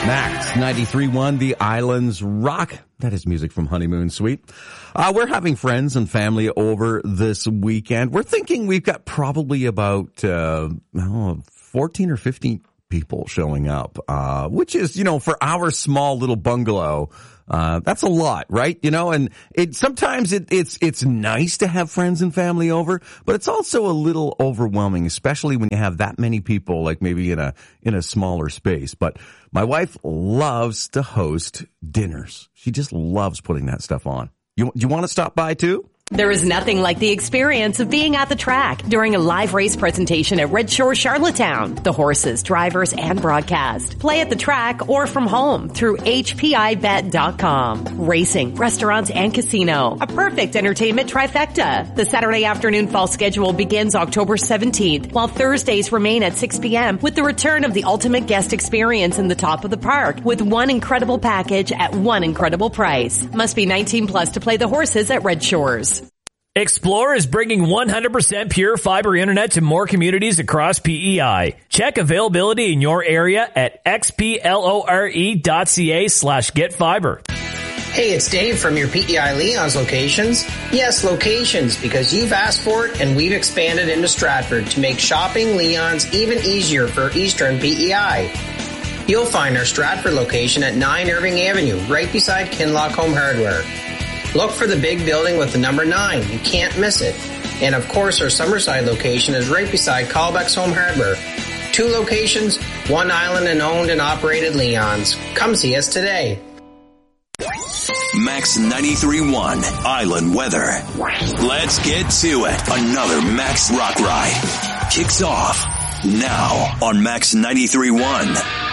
Max 93.1, The Islands Rock. That is music from Honeymoon Suite. We're having friends and family over this weekend. We're thinking we've got probably about 14 or 15 people showing up, which is, for our small little bungalow, that's a lot, right? And sometimes it's nice to have friends and family over, but it's also a little overwhelming, especially when you have that many people, like maybe in a smaller space. But my wife loves to host dinners. She just loves putting that stuff on. You want to stop by too? There is nothing like the experience of being at the track during a live race presentation at Red Shore Charlottetown. The horses, drivers, and broadcast. Play at the track or from home through HPIBet.com. Racing, restaurants, and casino. A perfect entertainment trifecta. The Saturday afternoon fall schedule begins October 17th, while Thursdays remain at 6 p.m. with the return of the ultimate guest experience in the top of the park with one incredible package at one incredible price. Must be 19 plus to play the horses at Red Shores. Explore is bringing 100% pure fiber internet to more communities across PEI. Check availability in your area at xplore.ca/getfiber. Hey, it's Dave from your PEI Leon's locations. Yes, locations, because you've asked for it and we've expanded into Stratford to make shopping Leon's even easier for Eastern PEI. You'll find our Stratford location at 9 Irving Avenue, right beside Kinlock Home Hardware. Look for the big building with the number 9. You can't miss it. And of course, our Summerside location is right beside Callbeck's Home Hardware. 2 locations, 1 island and owned and operated Leon's. Come see us today. Max 93.1 Island Weather. Let's get to it. Another Max Rock Ride kicks off now on Max 93.1.